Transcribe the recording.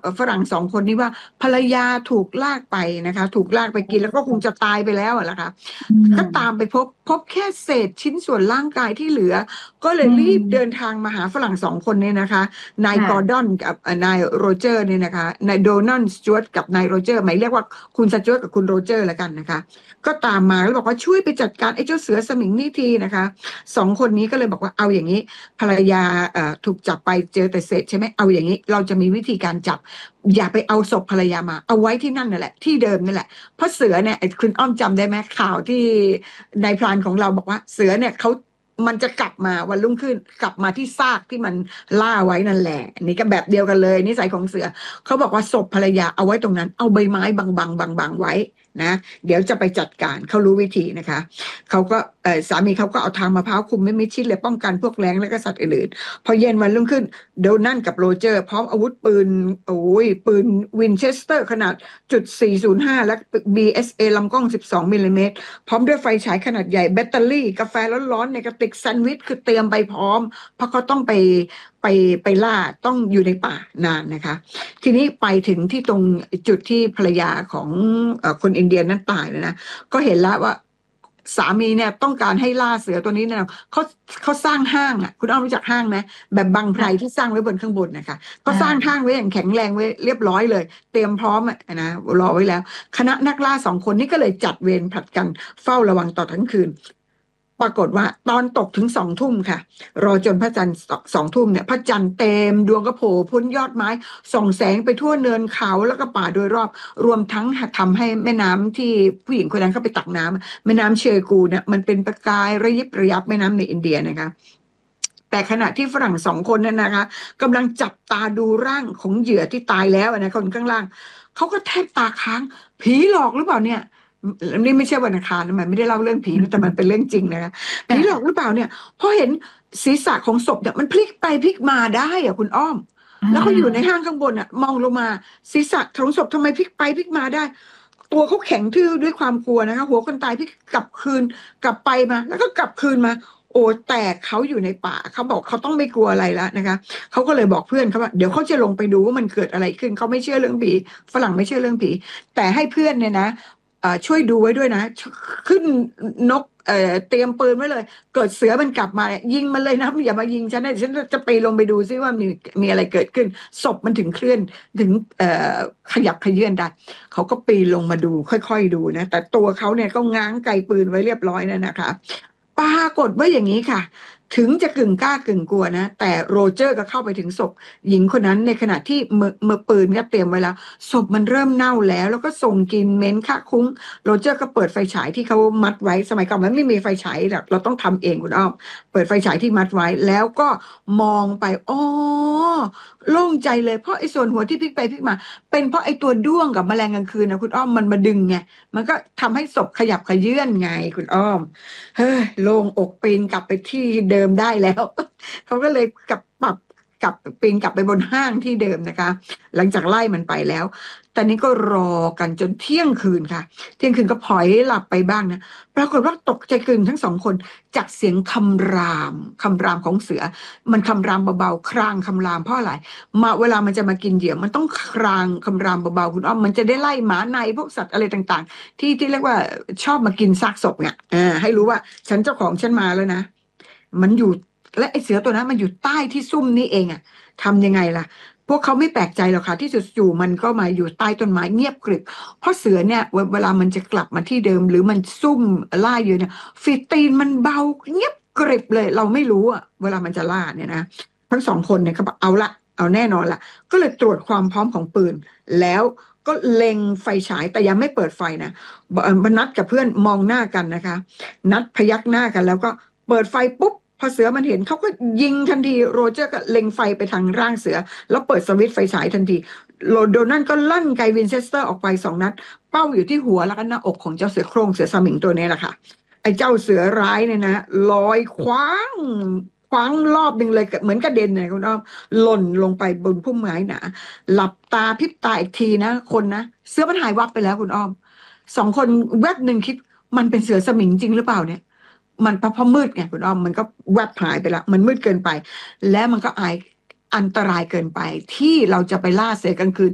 ฝรั่งสองคนนี้ว่าภรรยาถูกลากไปนะคะถูกลากไปกินแล้วก็คงจะตายไปแล้วอะล่ะค่ะอืก็ตามมไปพบแค่เศษชิ้นส่วนร่างกายที่เหลือก็เลอืยรีบเดินมทางมาหาฝรั่งสองคนเนี่ยนะคะนายกอร์ดค่ะอนกับนายโรเจอร์เนี่ยนะคะนายโดนัลด์สจ๊วตกับนายโรเจอร์หมายเรียกว่าคุณสจ๊วตกับคุณโรเจอร์แล้วกันนะคะก็ตามมาแล้วบอกว่าช่วยไปจัดการไอ้เจ้าเสือสมิงนี่ทีนะคะสองคนนี้ก็เลยบอกว่าเอาอย่างนี้ภรรยาถูกจับไปเจอแต่เศษใช่ไหมเอาอย่างนี้เราจะมีวิธีการจับอย่าไปเอาศพภรรยามาเอาไว้ที่นั่นนั่นแหละที่เดิมนั่นแหละเพราะเสือเนี่ยคุณอ้อมจำได้ไหมข่าวที่นายพรานของเราบอกว่าเสือเนี่ยมันจะกลับมาวันรุ่งขึ้นกลับมาที่ซากที่มันล่าไว้นั่นแหละอันนี่ก็แบบเดียวกันเลยนิสัยของเสือเขาบอกว่าศพภรรยาเอาไว้ตรงนั้นเอาใบไม้บังไว้นะเดี๋ยวจะไปจัดการเขารู้วิธีนะคะเขาก็สามีเขาก็เอาทางมะพร้าวคลุมไม่มิดชิดเลยป้องกันพวกแรงและก็สัตว์อื่นๆพอเย็นวันรุ่งขึ้นโดนันกับโรเจอร์พร้อมอาวุธปืนโอ้ยปืนวินเชสเตอร์ขนาดจุด405และ BSA ลำกล้อง12มิลลิเมตรพร้อมด้วยไฟฉายขนาดใหญ่แบตเตอรี่กาแฟร้อนๆในกระติกแซนด์วิชคือเตรียมไปพร้อมเพราะเขาต้องไปไปล่าต้องอยู่ในป่านานนะคะ ทีนี้ไปถึงที่ตรงจุดที่ภรรยาของคนอินเดียนั้นตายเลยนะก็เห็นแล้วว่าสามีเนี่ยต้องการให้ล่าเสือตัวนี้เนี่ยเขาสร้างห้างอ่ะคุณอ้อมรู้จักห้างไหมแบบบางไพรที่ค่ะสร้างไว้บนข้างบนนะคะก็อ่สร้างห้างาไว้อย่างแข็งแรงไว้เรียบร้อยเลยเตรียมพร้อมอะนะรอไว้แล้วคณะนักล่าสองคนนี้ก็เลยจัดเวรผลัดกันเฝ้าระวังต่อทั้งคืนปรากฏว่าตอนตกถึง2 ทุ่มค่ะรอจนพระจันทร์2 ทุ่มเนี่ยพระจันทร์เต็มดวงก็โผล่พ้นยอดไม้ ส่องแสงไปทั่วเนินเขาแล้วก็ป่าโดยรอบรวมทั้งทำให้แม่น้ำที่ผู้หญิงคนนั้นเข้าไปตักน้ำแม่น้ำเชกูเนี่ยมันเป็นประกายระยิบระยับแม่น้ำในอินเดียนะคะแต่ขณะที่ฝรั่งสองคนนั้นนะคะกำลังจับตาดูร่างของเหยื่อที่ตายแล้วนะคนข้างล่างเขาก็แทบตาค้างผีหลอกหรือเปล่าเนี่ยนี่ไม่ใช่วันอังคารนะมันไม่ได้เล่าเรื่องผีนะแต่มันเป็นเรื่องจริงนะคะผีหลอกหรือเปล่าเนี่ยพอเห็นศีรษะของศพเนี่ยมันพลิกไปพลิกมาได้อะคุณอ้อมอ่แล้วเขาอยู่ในาห้างข้างบนอ่ะมองลงมาศีรษะของศพทำไมพลิกไปพลิกมาได้ตัวเขาแข็งทื่อด้วยความกลัวนะคะหัวคนตายพลิกกลับคืนกลับไปมาแล้วก็กลับคืนมาโอ้แต่เขาอยู่ในป่าเขาบอกเขาต้องไม่กลัวอะไรแล้วนะคะเขาก็เลยบอกเพื่อนเขาว่าเดี๋ยวเขาจะลงไปดูว่ามันเกิดอะไรขึ้นเขาไม่เชื่อเรื่องผีฝรั่งไม่เชื่อเรื่องผีแต่ให้เพื่อนเนี่ยนะช่วยดูไว้ด้วยนะขึ้นนกเตรียมปืนไว้เลยเกิดเสือมันกลับมาเนี่ยยิงมันเลยนะอย่ามายิงฉันนะฉันจะไปลงไปดูซิว่ามีอะไรเกิดขึ้นศพมันถึงเคลื่อนถึงขยับเขยื้อนได้เขาก็ปีนลงมาดูค่อยๆดูนะแต่ตัวเขาเนี่ยก็ง้างไกปืนไว้เรียบร้อยแล้วนะคะปรากฏว่าอย่างนี้ค่ะถึงจะกึ่งกล้ากึ่งกลัวนะแต่โรเจอร์ก็เข้าไปถึงศพหญิงคนนั้นในขณะที่มือปืนก็เตรียมไว้แล้วศพมันเริ่มเน่าแล้วก็ส่งกลิ่นเหม็นคะคุ้ง โรเจอร์ก็เปิดไฟฉายที่เขามัดไว้สมัยก่อนมันไม่มีไฟฉายแบบเราต้องทำเองคุณอ้อมเปิดไฟฉายที่มัดไว้แล้วก็มองไปอ๋อโล่งใจเลยเพราะไอ้ส่วนหัวที่พลิกไปพลิกมาเป็นเพราะไอ้ตัวด้วงกับแมลงกลางคืนนะคุณอ้อมมันมาดึงไงมันก็ทำให้ศพขยับเขยื้อนไงคุณอ้อมเฮ้ยโล่งอกปีนกลับไปที่เดิมได้แล้วเขาก็เลยกลับปีนกลับไปบนห้างที่เดิมนะคะหลังจากไล่มันไปแล้ว แต่นี้ก็รอกันจนเที่ยงคืนค่ะเที่ยงคืนก็พลอยหลับไปบ้างนะปรากฏว่าตกใจกึ่งทั้งสองคนจากเสียงคำรามของเสือมันคำรามเบาๆครางคำรามเพราะอะไรมาเวลามันจะมากินเหยื่อมันต้องครางคำรามเบาๆคุณอ้อมมันจะได้ไล่หมาในพวกสัตว์อะไรต่างๆที่เรียกว่าชอบมากินซากศพเนี่ยให้รู้ว่าฉันเจ้าของฉันมาแล้วนะมันอยู่และไอ้เสือตัวนั้นมันอยู่ใต้ที่ซุ่มนี่เองอ่ะทำยังไงล่ะ พวกเขาไม่แปลกใจหรอกค่ะที่จู่ๆมันก็มาอยู่ใต้ต้นไม้เงียบกริบเพราะเสือเนี่ยเวลามันจะกลับมาที่เดิมหรือมันซุ่มล่าอยู่เนี่ยฝีตีนมันเบาเงียบกริบเลยเราไม่รู้อะเวลามันจะล่าเนี่ยนะทั้งสองคนเนี่ยเขาบอกเอาละเอาแน่นอนละก็เลยตรวจความพร้อมของปืนแล้วก็เล็งไฟฉายแต่ยังไม่เปิดไฟนะมานัดกับเพื่อนมองหน้ากันนะคะนัดพยักหน้ากันแล้วก็เปิดไฟปุ๊บพอเสือมันเห็นเขาก็ยิงทันทีโรเจอร์ก็เล็งไฟไปทางร่างเสือ แล้วเปิดสวิตช์ไฟฉายทันทีโดนัลก็ลั่นไกวินเชสเตอร์ออกไป2 นัดเป้าอยู่ที่หัวแล้วก็หน้าอกของเจ้าเสือโคร่งเสือสมิงตัวนี้แหละค่ะไอ้เจ้าเสือร้ายเนี่ยนะลอยคว้างรอบหนึ่งเลยเหมือนกระเด็นเนี่ยคุณอ้อมหล่นลงไปบนพุ่มไม้หนาหลับตาพริบตาอีกทีนะคนนะเสือมันหายวับไปแล้วคุณอ้อม2 คนแวบหนึ่งคิดมันเป็นเสือสมิงจริงหรือเปล่าเนี่ยมันเพราะมืดไงคุณอ้อมมันก็แวบหายไปละมันมืดเกินไป และมันก็อันตรายเกินไปที่เราจะไปล่าเสือกลางคืน